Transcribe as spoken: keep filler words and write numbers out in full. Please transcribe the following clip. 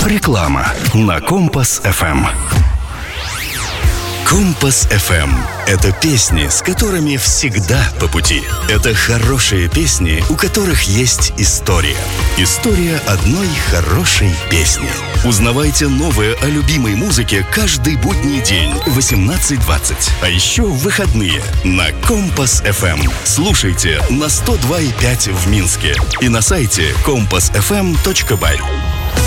Реклама на Компас эф эм. Компас эф эм – это песни, с которыми всегда по пути. Это хорошие песни, у которых есть история. История одной хорошей песни. Узнавайте новое о любимой музыке каждый будний день в восемнадцать двадцать. А еще в выходные на Компас эф эм. Слушайте на сто два и пять в Минске и на сайте компас эф эм точка бай.